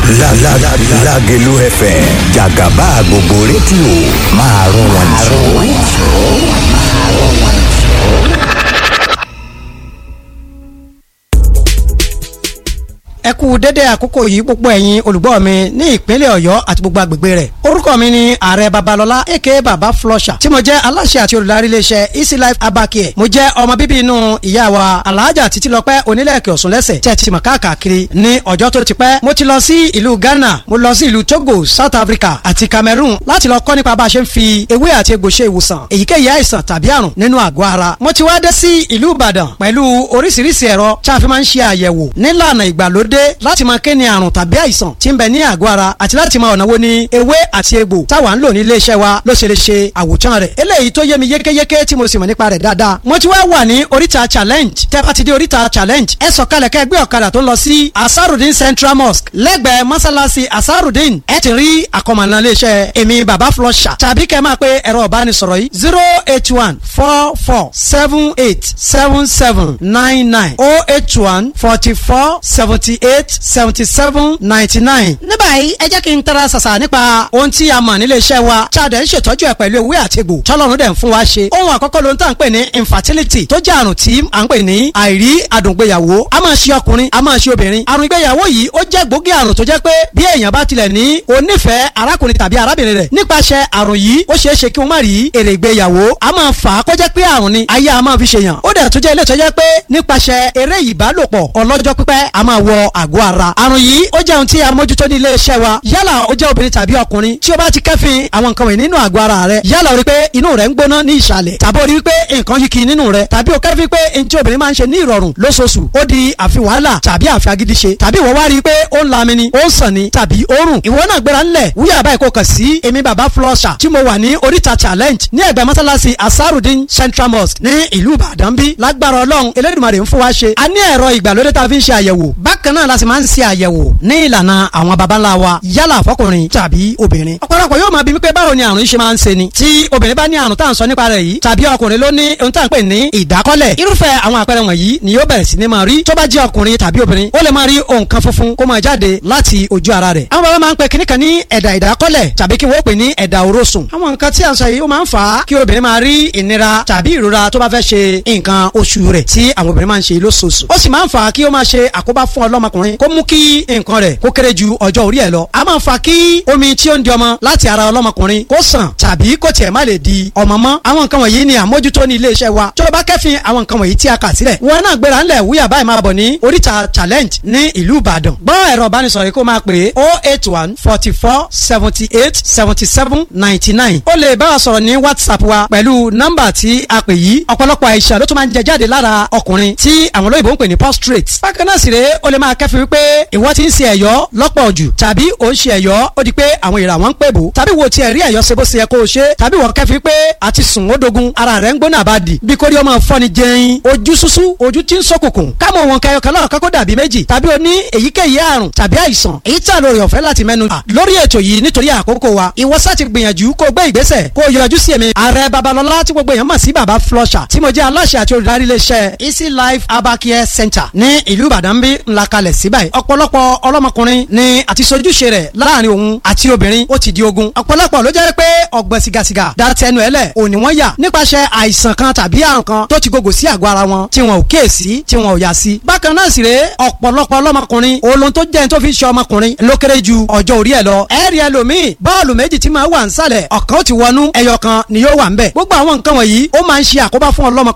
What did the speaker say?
Lágelú FM jàgàbá gbogbo rédíò máa rún wọn jù. ẹ kú dédé àkókò yìí gbogbo ẹ̀yin olùgbọ́ mi ní ìpínlẹ̀ Ọ̀yọ́ àti gbogbo agbègbè rẹ̀. Orúkọ mi ni Ààrẹ Babalọ́lá aka Baba Flusher tí mo jẹ́ aláṣẹ àti olùdarí iléeṣẹ́ Easy Life Herbal Care. Mo jẹ́ ọmọ bíbí inú ìyá wa Alhaja Títílọpẹ́ Onílẹ̀kẹ̀ Ọ̀ṣunlẹ́sẹ̀ tí ẹ ti mọ̀ káàkiri ní ọjọ́ tó ti pẹ́. Mo ti lọ sí ìlú Ghana, mo lọ sí ìlú Togo, South Africa àti Cameroon láti lọ kọ́ nípa bá a ṣe ń fi ewé àti egbò ṣe ìwòsàn èyíkéyìí àìsàn tàbí àrùn nínú àgọ́ ara. Mo ti wá dé sí ìlú Ìbàdàn pẹ̀lú oríṣiríṣi ẹ̀rọ tí a fi máa ń ṣe àyẹ̀wò nílànà ìgbàlódé láti máa ní àrùn tàbí àìsàn tí ń bẹ ní àgọ́ ara àti láti máa ọ̀nà wo ni ewé àti egbò táwa ń lò ní iléeṣẹ́ wa ló ṣe lè ṣe àwòtán rẹ̀. Eléyìí tó yé mi yékéyéké tí mo sì mọ̀ nípa rẹ̀ dáadáa. Mo ti wá wà ní oríta challenge. Tẹ́ bá ti dé oríta challenge ẹ sọ̀kalẹ̀ kẹ́ gbé ọ̀kadà tó ń lọ sí Asarudeen Central Mosque lẹ́gbẹ̀ẹ́ mọ́sálásí Asarudeen. Ẹ ti rí àkọmọ̀nà iléeṣẹ́ èmi Baba Flusher tàbí kẹ́ máa pe ẹ̀rọ ìbánisọ̀rọ̀ yìí 08144787799 08144787799. ní báyìí ẹ jẹ́ kí n tara ṣàṣà nípa ohun tí a mọ̀ nílé iṣẹ́ wa tí a dẹ̀ ń ṣètọ́jú ẹ̀ pẹ̀lú ewé àti egbò tọ́lọ́run dẹ̀ ń fún wa ṣe. ohun àkọ́kọ́ ló ń tà ń pè ní infertility tó jẹ́ àrùn tí à ń pè ní àìrí àdùngbéyàwó. a máa ṣe ọkùnrin a máa ṣe obìnrin. àrùn ìgbéyàwó yìí ó jẹ́ gbòógì àrùn tó jẹ́ pé bí èèyàn bá tilẹ̀ ní onífẹ̀ẹ́ arákùnrin tàbí arábìnrin rẹ̀ nípasẹ̀ àrùn yìí ó ṣeé ṣe kí wọ́n má rí èrè ìgbéyàwó. a máa fà á kó jẹ́ pé àrùn ni ayé a máa fi ṣèyàn. ó dẹ̀ tó jẹ́ ilé tó jẹ́ pé nípasẹ̀ eré ìbálòpọ̀ ọlọ́jọ́ pípẹ́ a máa wọ àgọ́ ara. àrùn yìí ó jẹ́ ohun tí a mójútó ní ilé iṣẹ́ wa yálà ó jẹ́ obìnrin tàbí ọkùnrin tí ó bá ti kẹ́fìn àwọn nǹkan wọ̀nyí nínú àgọ́ ara rẹ̀ yálà ó rí pé inú rẹ̀ ń gbóná ní ìsàlẹ̀ tàbí ó rí pé nǹkan yìí kì í nínú rẹ̀ tàbí ó kẹ́fìn pé n tí obìnrin máa ń ṣe ní ìrọ̀rùn lóṣooṣù ó di àfi wàhálà tàbí àfi agídí ṣe tàbí ìwọ wá rí pé ó ń lami ni ó ń sàn ni tàbí ó rùn ìwọ náà gbéra ńlẹ̀ wúyà báyìí kò kàn sí èmi Baba Flusher tí mo wà ní oríta challenge ní ẹ̀gbẹ́ mọ́sálásí Asarudeen Central Mosque ní ìlú Ìbàdàn bí lágbára Ọlọ́run Elédùmarè ń fún wa ṣe. a ní ẹ̀rọ ìgbàlódé tá a fi ń ṣe àyẹ̀wò bákan náà la sì máa ń ṣe àyẹ̀wò ní ìlànà àwọn baba ńlá wa yálà fọkùnrin tàbí obìnrin. ọ̀pọ̀lọpọ̀ yóò máa bi mí pé báwo ni àrùn yìí ṣe máa ń ṣe ni. tí obìnrin bá ní àrùn tá à ń sọ nípa rẹ̀ yìí tàbí ọkùnrin ló ní ohun tá à ń pè ní ìdákọ́lẹ̀. irúfẹ́ àwọn àpẹẹrẹ wọ̀nyí ni yóò bẹ̀rẹ̀ sí ní máa rí. tó bá jẹ́ ọkùnrin tàbí obìnrin ó lè máa rí nǹkan funfun kó máa jáde láti ojú ara rẹ̀. àwọn baba máa ń pe kíní kan ní ẹ̀dà ìdákọ́lẹ̀ tàbí kí wọ́n pè ní ẹ̀dà orósùn. àwọn nǹkan tí à ń sọ yìí ó máa ń fà á kí obìnrin máa rí ìnira tàbí ìrora tó bá fẹ́ ṣe nǹkan oṣù rẹ̀ tí àwọn obìnrin máa ń ṣe lóṣooṣù. ó sì máa ń fà á kí ó máa ṣe àkóbá fún ọlọ́mọkùnrin kó mú kí nǹkan rẹ̀ kó kéré ju ọjọ́ orí ẹ̀ lọ. a máa ń fa kí omi tí ó ń di ọmọ láti ara ọlọ́mọkùnrin kó sàn tàbí kó tiẹ̀ má lè di ọmọ mọ́. àwọn nǹkan wọ̀nyí ni àmójútó ní iléeṣẹ́ wa. tó o bá kẹ́fìn àwọn nǹkan wọ̀nyí tí a kà sílẹ̀ wọn náà gbéra ńlẹ̀ wúyà báyìí máa bọ̀ ní oríta challenge ní ìlú Ìbàdàn. gbọ́ ẹ̀rọ ìbánisọ̀rọ̀ kó máa pè é 08144787799. ó lè bá wa sọ̀rọ̀ ní WhatsApp wa pẹ̀lú nọ́mbà tí a pè yìí. ọ̀pọ̀lọpọ̀ àìsàn ló tún máa ń jẹ jáde lára ọkùnrin tí àwọn olóyìnbó ń pè ní prostrate. bákan náà sì rèé ó lè máa kẹ́fìn wípé ìwọ ti ń ṣe ẹ̀yọ́ lọ́pọ̀ jù tàbí ò ń ṣe ẹ̀yọ́ ó di pé àwọn ìrà wọn ń pè bò tàbí wo tiẹ̀ rí ẹ̀yọ́ ṣe bó ṣe yẹ kó o ṣe tàbí wọ́n kẹ́fìn pé àti sùn ó dogun ara rẹ̀ ń gbóná àbádì bí kórí ọmọ fọ́ni jẹyin ojú ṣúṣú ojú tí ń ṣókùnkùn kámọ̀ wọn kẹyọ kan lọ́ọ̀kan kó dàbí méjì tàbí o ní èyíkéyìí àrùn tàbí àìsàn èyí tí a lórí ọ̀fẹ́ láti mẹ́nu bà lórí ètò yìí nítorí àkókò wa ìwọ sá ti gbìyànjú kó gbé ìgbésẹ̀ kó yọjú sí èmi Ààrẹ Babalọ́lá tí gbogbo èèyàn mọ̀ sí Baba Flusher tí mo jẹ́ aláṣẹ àti olùdarí iléeṣẹ́ Easy Life Herbal Care Center ní ìlú Ìbàdàn bí ńlá kalẹ̀ sí báyìí. ọ̀pọ̀lọpọ̀ ọlọ́mọkùnrin ni àti sojúṣe rẹ̀ láàrin òun àti obìnrin ó ti di ogun. ọ̀pọ̀lọpọ̀ ló jẹ́ pé ọ̀gbọ̀n sìgàsìgà dá tẹnu ẹ̀lẹ̀ òní wọ́n yà nípasẹ̀ àìsàn kan tàbí àrùn kan tó ti gògò sí àgọ́ ara wọn tí wọn ò kíyèsí tí wọn ò yà sí. bákan náà sì rèé ọ̀pọ̀lọpọ̀ ọlọ́mọkùnrin olóhun tó jẹ́ tó fi ṣe ọmọkùnrin ló kéré ju ọjọ́ orí ẹ̀ lọ. ẹ̀rí ẹlòmíì bọ́ọ̀lù méjì tí máa wà ń sàlẹ̀ ọ̀kan ó ti wọnú ẹyọ kan ni yóò wà ń bẹ̀. gbogbo àwọn nǹkan wọ̀nyí ó máa ń ṣe àkóbá fún ọlọ́mọ